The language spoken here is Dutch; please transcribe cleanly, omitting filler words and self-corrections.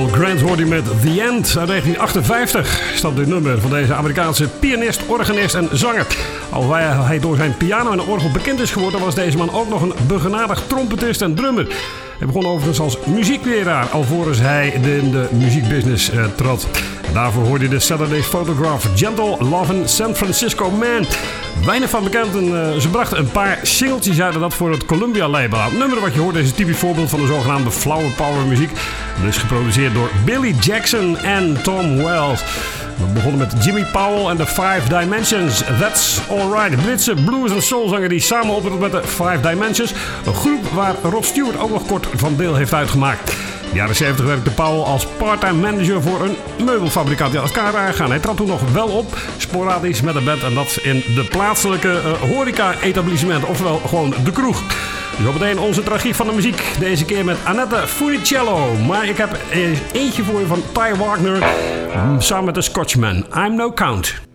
Grant hoorde met The End uit 1958. Staat dit nummer van deze Amerikaanse pianist, organist en zanger. Alhoewel hij door zijn piano en orgel bekend is geworden, was deze man ook nog een begenadigd trompetist en drummer. Hij begon overigens als muziekleraar, alvorens hij in de muziekbusiness trad. Daarvoor hoorde je de Saturday's Photograph, Gentle Lovin' San Francisco Man. Weinig van bekend en ze brachten een paar singeltjes uit en dat voor het Columbia label. Het nummer wat je hoort is een typisch voorbeeld van de zogenaamde flower power muziek. Het is geproduceerd door Billy Jackson en Tom Wells. We begonnen met Jimmy Powell en de Five Dimensions. That's Alright. De Britse blues- en soulzanger die samen optrad met de Five Dimensions. Een groep waar Rod Stewart ook nog kort van deel heeft uitgemaakt. In de jaren 70 werkte Powell als part-time manager voor een meubelfabrikant die elkaar aangaan. Hij trad toen nog wel op, sporadisch met een band en dat in de plaatselijke horeca-etablissement, oftewel gewoon de kroeg. Zo meteen onze tragiek van de muziek. Deze keer met Annette Funicello. Maar ik heb eentje voor je van Ty Wagner samen met de Scotchman. I'm No Count.